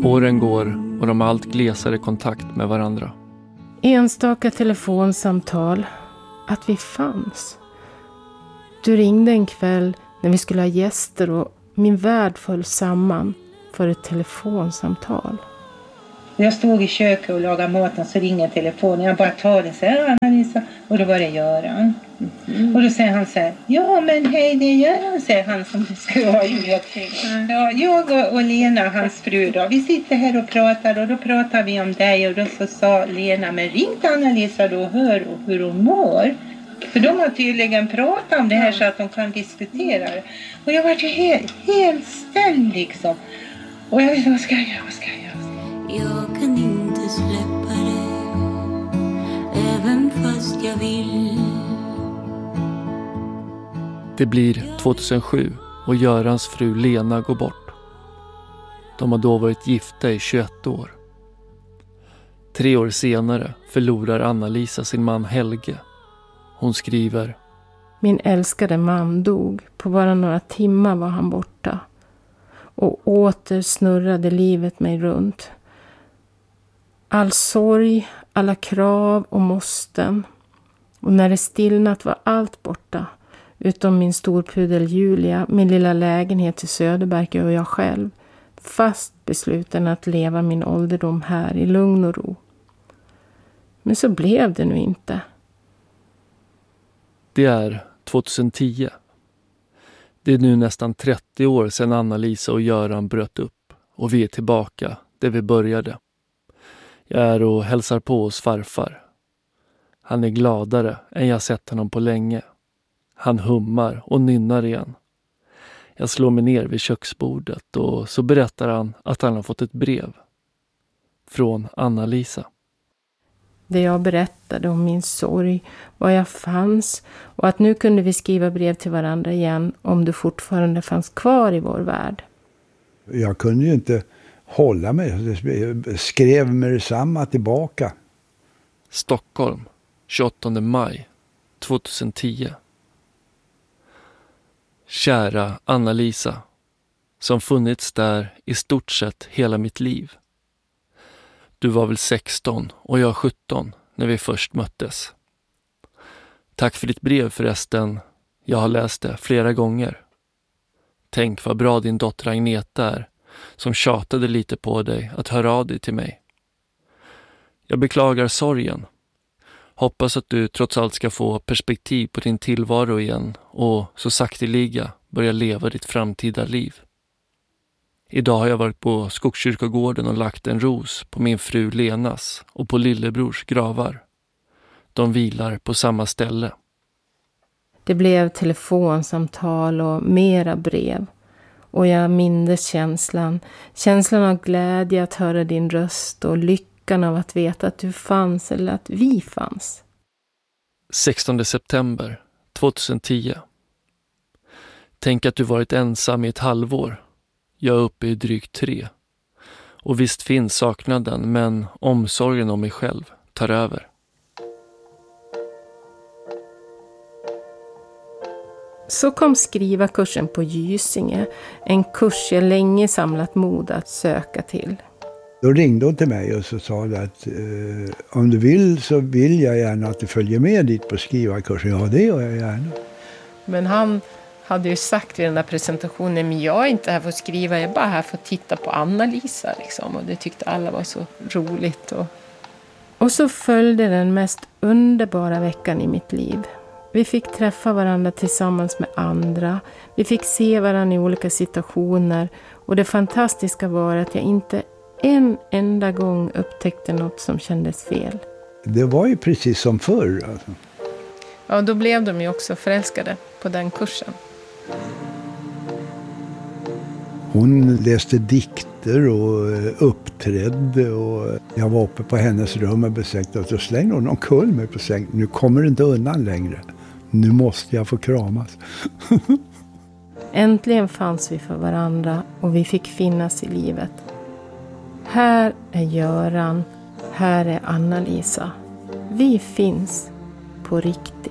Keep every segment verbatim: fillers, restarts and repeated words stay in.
Åren går och de har allt glesare kontakt med varandra. Enstaka telefonsamtal. Att vi fanns. Du ringde en kväll när vi skulle ha gäster och min värld föll samman för ett telefonsamtal. Jag stod i köket och lagade maten så ringer telefonen. Jag bara tar den, säger Anna-Lisa. Och då var det Göran. Mm. Och då säger han så här, ja men hej det är Göran, säger han som det ska vara i. Ja, jag och Lena, hans fru då, vi sitter här och pratar och då pratar vi om dig. Och då så sa Lena, men ring till Anna-Lisa då och hör hur hon mår. För de har tydligen pratat om det här så att de kan diskutera det. Och jag var ju helt, helt ställd liksom. Och jag visste, vad ska jag göra, vad ska jag göra? Jag kan inte släppa det, även fast jag vill. Det blir tjugohundrasju och Görans fru Lena går bort. De har då varit gifta i tjugoett år. Tre år senare förlorar Anna-Lisa sin man Helge. Hon skriver: Min älskade man dog. På bara några timmar var han borta. Och åter snurrade livet mig runt. All sorg, alla krav och måsten. Och när det stillnat var allt borta. Utom min storpudel Julia, min lilla lägenhet i Söderberg och jag själv. Fast besluten att leva min ålderdom här i lugn och ro. Men så blev det nu inte. Det är tjugohundratio. Det är nu nästan trettio år sedan Anna-Lisa och Göran bröt upp och vi är tillbaka där vi började. Jag är och hälsar på hos farfar. Han är gladare än jag sett honom på länge. Han hummar och nynnar igen. Jag slår mig ner vid köksbordet och så berättar han att han har fått ett brev. Från Anna-Lisa. Det jag berättade om min sorg, var jag fanns och att nu kunde vi skriva brev till varandra igen om du fortfarande fanns kvar i vår värld. Jag kunde ju inte hålla mig, jag skrev med detsamma tillbaka. Stockholm, tjugoåttonde maj tjugohundratio. Kära Anna-Lisa, som funnits där i stort sett hela mitt liv. Du var väl sexton och jag sjutton när vi först möttes. Tack för ditt brev förresten. Jag har läst det flera gånger. Tänk vad bra din dotter Agneta är, som tjatade lite på dig att höra av dig till mig. Jag beklagar sorgen. Hoppas att du trots allt ska få perspektiv på din tillvaro igen och så sakteliga börja leva ditt framtida liv. Idag har jag varit på Skogskyrkogården och lagt en ros på min fru Lenas och på lillebrors gravar. De vilar på samma ställe. Det blev telefonsamtal och mera brev. Och jag minns känslan. Känslan av glädje att höra din röst och lyckan av att veta att du fanns eller att vi fanns. sextonde september tjugohundratio. Tänk att du varit ensam i ett halvår. Jag är uppe i drygt tre. Och visst finns saknaden, men omsorgen om mig själv tar över. Så kom skriva kursen på Gysinge. En kurs jag länge samlat mod att söka till. Då ringde hon till mig och så sa det att eh, om du vill så vill jag gärna att du följer med dit på skrivarkursen. Ja, det gör jag gärna. Men han hade ju sagt vid den där presentationen, men jag är inte här för att skriva, jag är bara här för att titta på Anna-Lisa liksom. Och det tyckte alla var så roligt. Och, och så följde den mest underbara veckan i mitt liv. Vi fick träffa varandra tillsammans med andra. Vi fick se varandra i olika situationer. Och det fantastiska var att jag inte en enda gång upptäckte något som kändes fel. Det var ju precis som förr. Alltså. Ja, då blev de ju också förälskade på den kursen. Hon läste dikter och uppträdde och jag var uppe på hennes rum och besökte och så slängde hon någon kull mig på sängen. Nu kommer det inte undan längre. Nu måste jag få kramas. Äntligen fanns vi för varandra och vi fick finnas i livet. Här är Göran, här är Anna-Lisa. Vi finns på riktigt.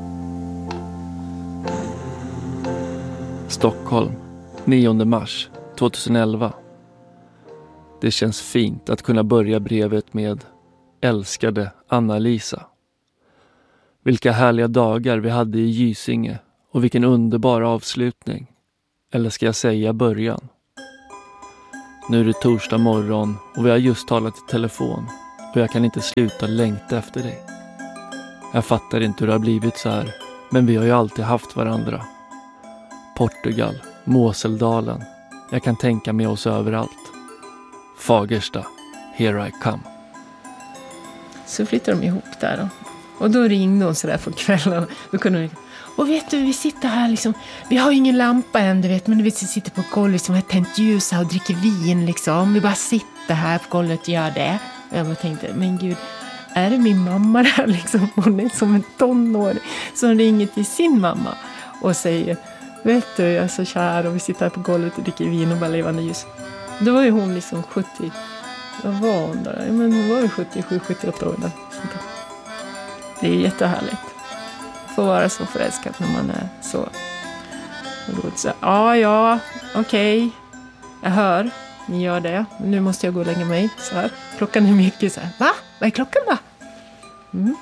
Stockholm, nionde mars tjugoelva. Det känns fint att kunna börja brevet med älskade Anna-Lisa. Vilka härliga dagar vi hade i Gysinge och vilken underbar avslutning. Eller ska jag säga början? Nu är det torsdag morgon och vi har just talat i telefon och jag kan inte sluta längta efter dig. Jag fattar inte hur det har blivit så här, men vi har ju alltid haft varandra. Portugal, Moseldalen, jag kan tänka mig oss överallt. Fagersta, here I come. Så flyttade de ihop där då. Och då ringde hon sådär på kvällen. Då kunde hon, och vet du, vi sitter här liksom, vi har ju ingen lampa än, du vet, men du vet, vi sitter på golvet som har tänt ljus här och dricker vin liksom. Vi bara sitter här på golvet och gör det. Och jag bara tänkte, men gud, är det min mamma där liksom? Hon är som en tonår som ringer till sin mamma och säger, vet du, jag är så kär och vi sitter här på golvet och dricker vin och bara levande ljus. Då var ju hon liksom sjuttio, vad var hon där? Men hon var ju sjuttiosju sjuttioåtta år där. Det är jättehärligt. Få vara så förälskad när man är så. Så ja, ja, okej. Okay. Jag hör, ni gör det. Nu måste jag gå och lägga mig. Så här. Klockan är mycket så här. Va? Vad är klockan då? Mm.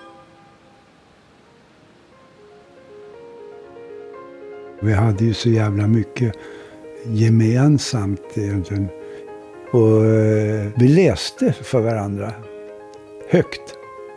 Vi hade ju så jävla mycket gemensamt egentligen. Och eh, vi läste för varandra. Högt.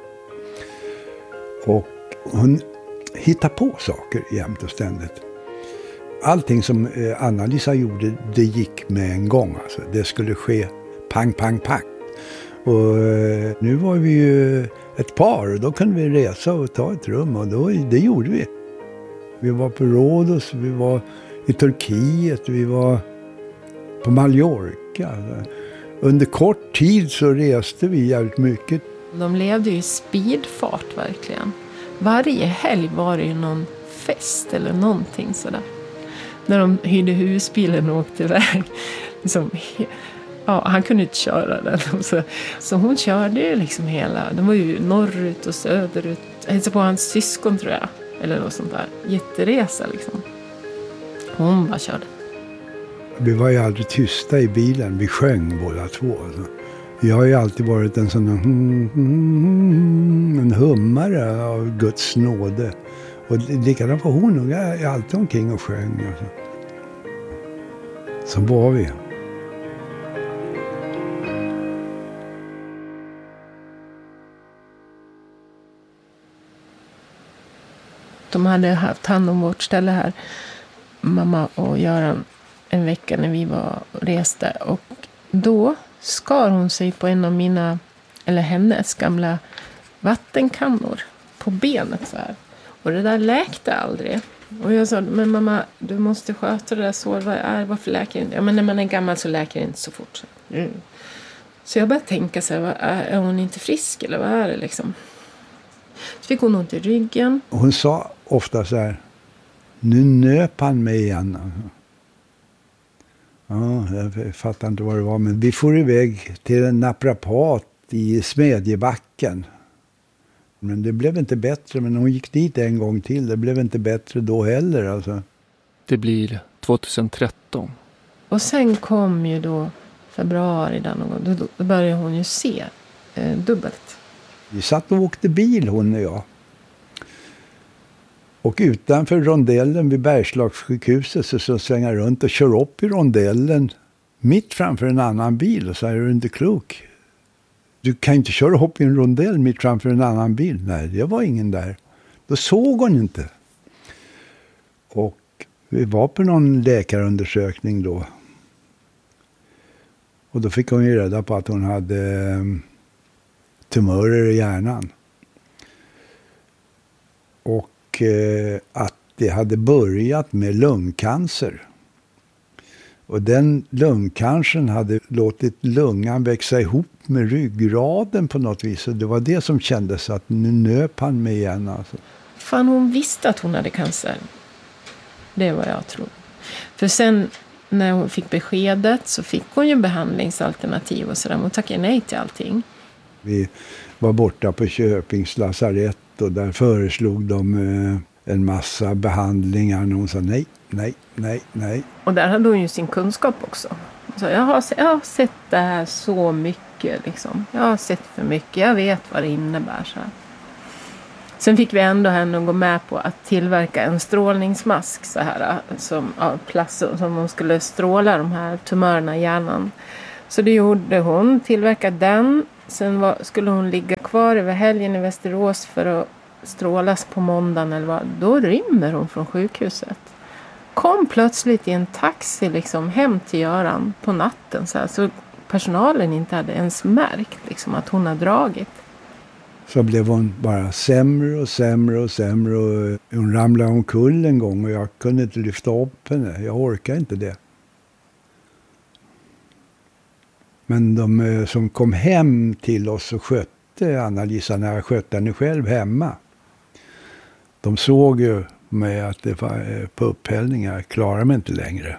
Och hon hittade på saker jämt och ständigt. Allting som eh, Anna-Lisa gjorde, det gick med en gång. Alltså. Det skulle ske pang, pang, pang. Och eh, nu var vi ju ett par och då kunde vi resa och ta ett rum. Och då, det gjorde vi. Vi var på Rhodos, vi var i Turkiet, vi var på Mallorca. Under kort tid så reste vi jävligt mycket. De levde ju i speedfart verkligen. Varje helg var det ju någon fest eller någonting sådär. När de hyrde husbilen och åkte iväg. Liksom, ja, han kunde inte köra den. Så, så hon körde ju liksom hela. De var ju norrut och söderut. Jag hälsade på hans syskon tror jag. Eller något sånt där. Jätteresa liksom. Hon bara körde. Vi var ju aldrig tysta i bilen. Vi sjöng båda två. Alltså. Jag har ju alltid varit en sån hmm, hmm, en hummare av Guds nåde. Och likadant var hon. Jag är alltid omkring och sjöng. Alltså. Så var vi. De hade haft hand om vårt ställe här, mamma och Göran, en vecka när vi var och reste. Och då skar hon sig på en av mina, eller hennes gamla vattenkannor på benet så här. Och det där läkte aldrig. Och jag sa, men mamma, du måste sköta det där sår. Vad är, varför läker det inte? Ja, men när man är gammal så läker det inte så fort. Mm. Så jag började tänka så här, vad är, är hon inte frisk eller vad är det liksom? Så fick hon ont i ryggen. Hon sa ofta så här, nu nöp han mig igen. Ja, jag fattar inte vad det var, men vi får iväg till en naprapat i Smedjebacken. Men det blev inte bättre, men hon gick dit en gång till. Det blev inte bättre då heller. Alltså. Det blir tjugotretton. Och sen kom ju då februari där någon gång. Då, då började hon ju se eh, dubbelt. Vi satt och åkte bil, hon och jag. Och utanför rondellen vid Bergslagssjukhuset så, så svänger runt och kör upp i rondellen mitt framför en annan bil. Och så är du inte klok. Du kan inte köra upp i en rondell mitt framför en annan bil. Nej, det var ingen där. Då såg hon inte. Och vi var på någon läkarundersökning då. Och då fick hon ju reda på att hon hade tumörer i hjärnan. Och eh, att det hade börjat med lungcancer. Och den lungcancern hade låtit lungan växa ihop med ryggraden på något vis. Och det var det som kändes, att nu nöp han mig igen. Alltså. Fan, hon visste att hon hade cancer. Det var jag tror. För sen när hon fick beskedet så fick hon ju behandlingsalternativ och sådär. Hon tackade nej till allting. Vi var borta på Köpings lasarett och där föreslog de eh, en massa behandlingar. Och hon sa nej, nej, nej, nej. Och där hade hon ju sin kunskap också. Så jag, har, jag har sett det här så mycket. Liksom. Jag har sett för mycket. Jag vet vad det innebär. Så här. Sen fick vi ändå henne att gå med på att tillverka en strålningsmask. Så här, som, av plast, som hon skulle stråla de här tumörerna i hjärnan. Så det gjorde hon. Tillverkade den. Sen var, skulle hon ligga kvar över helgen i Västerås för att strålas på måndagen. Eller vad. Då rymmer hon från sjukhuset. Kom plötsligt i en taxi liksom, hem till Göran på natten. Så, här, så personalen inte hade ens märkt liksom, att hon hade dragit. Så blev hon bara sämre och sämre och sämre. Och hon ramlade omkull en gång och jag kunde inte lyfta upp henne. Jag orkar inte det. Men de som kom hem till oss och skötte Anna-Lisa när jag skötte henne själv hemma. De såg ju med att det var på upphällningar. Klarar mig inte längre.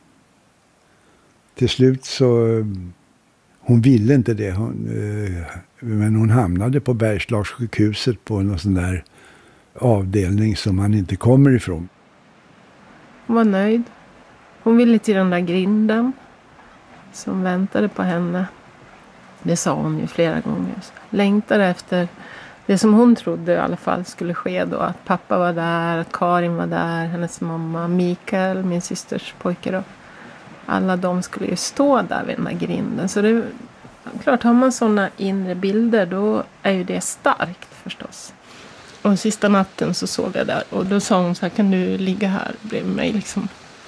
Till slut så... Hon ville inte det. Hon, men hon hamnade på Bergslagssjukhuset på någon sån där avdelning som man inte kommer ifrån. Hon var nöjd. Hon ville till den där grinden som väntade på henne. Det sa hon ju flera gånger. Längtade efter det som hon trodde i alla fall skulle ske då. Att pappa var där, att Karin var där, hennes mamma, Mikael, min systers pojke då. Alla de skulle ju stå där vid den där grinden. Så det är klart, har man sådana inre bilder då är ju det starkt förstås. Och sista natten så såg jag där. Och då sa hon så här, kan du ligga här bredvid mig liksom.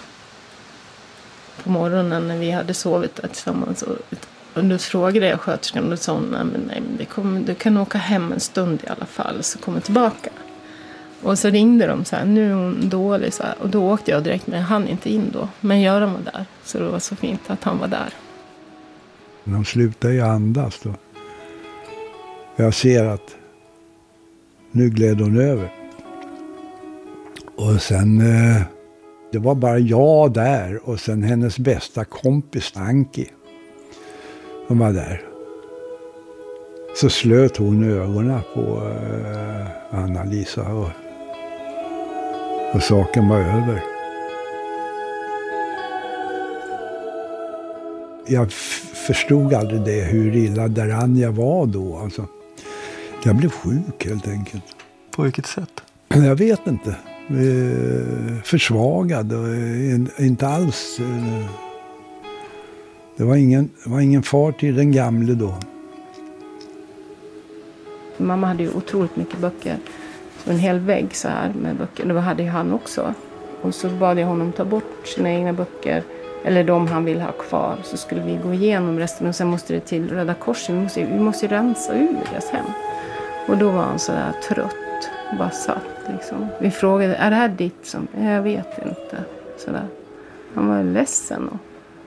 På morgonen när vi hade sovit där tillsammans. Och, och då frågade jag sköterskan och då sa hon, nej men, nej, men det kommer, du kan åka hem en stund i alla fall så kommer tillbaka. Och så ringde de så här, nu är hon dålig så här. Och då åkte jag direkt, men han inte in då. Men Göran var där, så det var så fint att han var där. De slutar ju andas då. Jag ser att nu gled hon över. Och sen, eh, det var bara jag där och sen hennes bästa kompis Anki. De var där. Så slöt hon ögonen på eh, Anna-Lisa och, och saken var över. Jag f- förstod aldrig det, hur illa däran jag var då. Alltså, jag blev sjuk helt enkelt. På vilket sätt? Jag vet inte. Eh, försvagad och eh, inte alls. Eh, det var ingen, det var ingen far till den gamle då. Mamma hade ju otroligt mycket böcker. Så en hel vägg så här med böcker. Det hade ju han också. Och så bad jag honom ta bort sina egna böcker. Eller de han vill ha kvar. Så skulle vi gå igenom resten. Och sen måste det till Röda Korset. Vi måste, vi måste rensa ur deras hem. Och då var han så där trött. Bara satt liksom. Vi frågade, är det här ditt som? Jag vet inte. Så där. Han var ledsen. Och...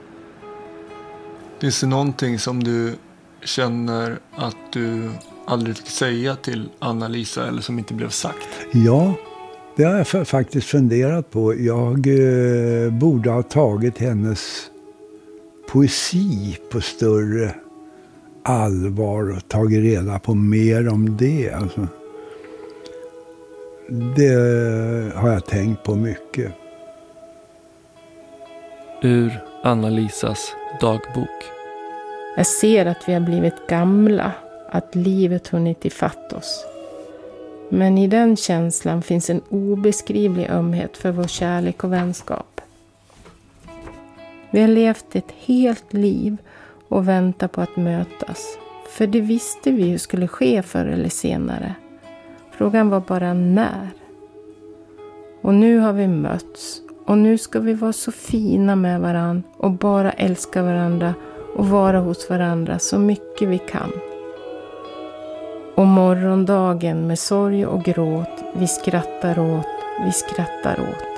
Finns det någonting som du känner att du aldrig fick säga till Anna-Lisa eller som inte blev sagt? Ja, det har jag f- faktiskt funderat på. Jag eh, borde ha tagit hennes poesi på större allvar och tagit reda på mer om det. Alltså, det har jag tänkt på mycket. Ur Anna-Lisas dagbok. Jag ser att vi har blivit gamla. Att livet hunnit ifatt oss. Men i den känslan finns en obeskrivlig ömhet för vår kärlek och vänskap. Vi har levt ett helt liv och väntat på att mötas. För det visste vi ju skulle ske förr eller senare. Frågan var bara när. Och nu har vi mötts. Och nu ska vi vara så fina med varann och bara älska varandra och vara hos varandra så mycket vi kan. Och morgondagen med sorg och gråt, vi skrattar åt, vi skrattar åt.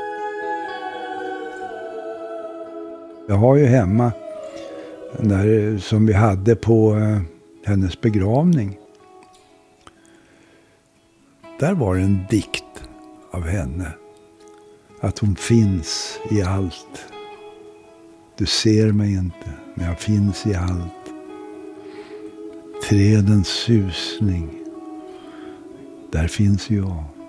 Jag har ju hemma, där, som vi hade på eh, hennes begravning. Där var en dikt av henne. Att hon finns i allt. Du ser mig inte, men jag finns i allt. Trädens susning. Där finns jag.